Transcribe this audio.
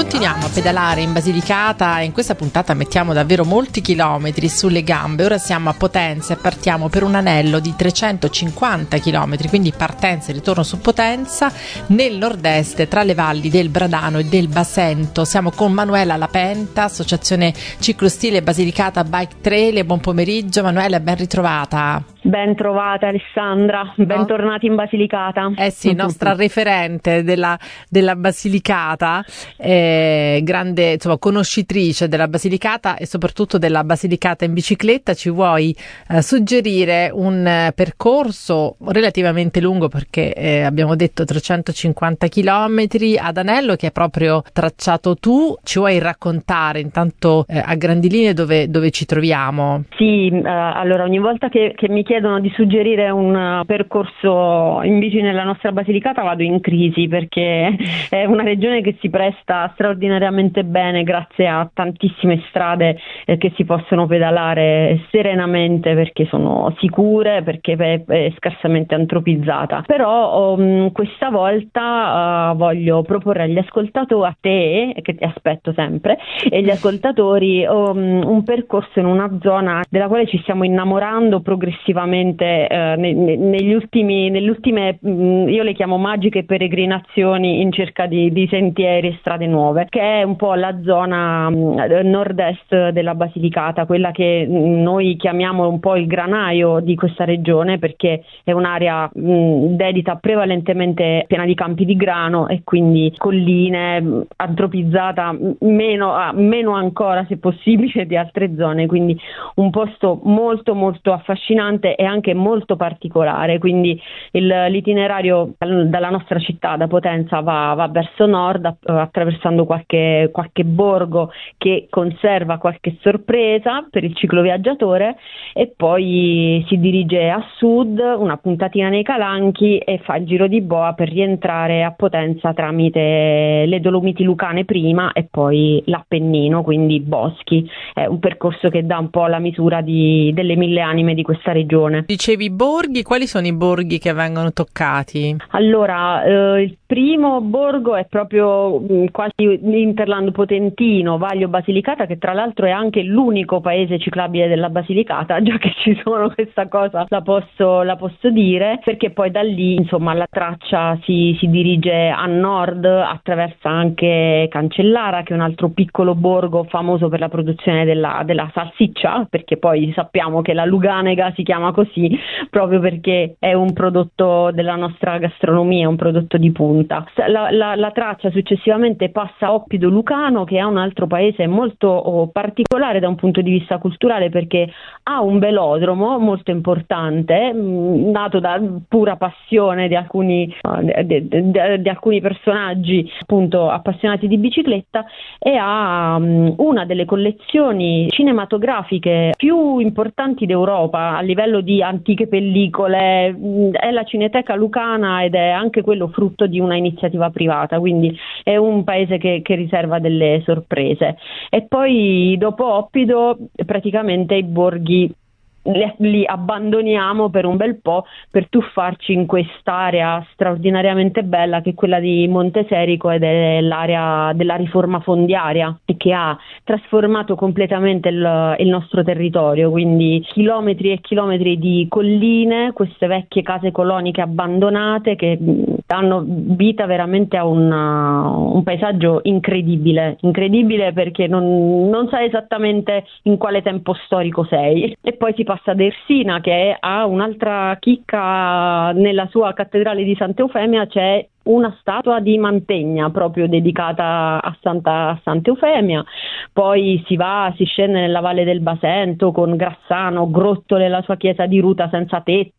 Continuiamo a pedalare in Basilicata e in questa puntata mettiamo davvero molti chilometri sulle gambe. Ora siamo a Potenza e partiamo per un anello di 350 chilometri, quindi partenza e ritorno su Potenza nel nord-est tra le valli del Bradano e del Basento. Siamo con Manuela Lapenta, associazione ciclostile Basilicata Bike Trail. Buon pomeriggio Manuela, ben ritrovata. Ben trovata Alessandra, bentornati in Basilicata. Sì, nostra referente della Basilicata, grande conoscitrice della Basilicata e soprattutto della Basilicata in bicicletta. Ci vuoi suggerire un percorso relativamente lungo, perché abbiamo detto 350 chilometri ad anello, che è proprio tracciato tu. Ci vuoi raccontare intanto a grandi linee dove ci troviamo? Sì, allora ogni volta che mi chiedono di suggerire un percorso in bici nella nostra Basilicata vado in crisi, perché è una regione che si presta straordinariamente bene grazie a tantissime strade che si possono pedalare serenamente, perché sono sicure, perché è scarsamente antropizzata. Però questa volta voglio proporre agli ascoltatori, a te che ti aspetto sempre, e agli ascoltatori un percorso in una zona della quale ci stiamo innamorando progressivamente nelle ultime io le chiamo magiche peregrinazioni in cerca di sentieri e strade nuove, che è un po' la zona nord-est della Basilicata, quella che noi chiamiamo un po' il granaio di questa regione, perché è un'area dedita prevalentemente piena di campi di grano e quindi colline, antropizzata meno ancora se possibile di altre zone, quindi un posto molto molto affascinante e anche molto particolare. Quindi l'itinerario dalla nostra città, da Potenza, va verso nord, attraversando qualche borgo che conserva qualche sorpresa per il cicloviaggiatore, e poi si dirige a sud, una puntatina nei Calanchi, e fa il giro di boa per rientrare a Potenza tramite le Dolomiti Lucane prima e poi l'Appennino, quindi boschi. È un percorso che dà un po' la misura delle mille anime di questa regione. Dicevi borghi, quali sono i borghi che vengono toccati? Allora, il primo borgo è proprio quasi l'interland potentino, Vaglio Basilicata, che tra l'altro è anche l'unico paese ciclabile della Basilicata, già che ci sono, questa cosa la posso dire, perché poi da lì insomma la traccia si dirige a nord, attraversa anche Cancellara, che è un altro piccolo borgo famoso per la produzione della salsiccia, perché poi sappiamo che la Luganega si chiama così proprio perché è un prodotto della nostra gastronomia, un prodotto di punta. La traccia successivamente passa a Oppido Lucano, che è un altro paese molto particolare da un punto di vista culturale, perché ha un velodromo molto importante, nato da pura passione di alcuni personaggi appunto appassionati di bicicletta, e ha una delle collezioni cinematografiche più importanti d'Europa a livello di antiche pellicole. È la Cineteca Lucana ed è anche quello frutto di una iniziativa privata, quindi è un paese che riserva delle sorprese. E poi dopo Oppido praticamente i borghi li abbandoniamo per un bel po' per tuffarci in quest'area straordinariamente bella che è quella di Monteserico, ed è l'area della riforma fondiaria, e che ha trasformato completamente il nostro territorio, quindi chilometri e chilometri di colline, queste vecchie case coloniche abbandonate che danno vita veramente a un paesaggio incredibile perché non sai esattamente in quale tempo storico sei. E poi si passa ad Ersina, che ha un'altra chicca: nella sua cattedrale di Santa Eufemia c'è una statua di Mantegna proprio dedicata a Santa Eufemia. Poi si scende nella Valle del Basento con Grassano, Grottole, la sua chiesa di ruta senza tetto,